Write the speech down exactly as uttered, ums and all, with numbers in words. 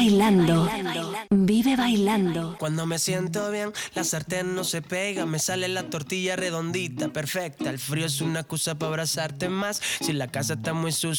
bailando. Vive bailando. Cuando me siento bien, la sartén no se pega. Me sale la tortilla redondita, perfecta. El frío es una excusa para abrazarte más. Si la casa está muy sucia,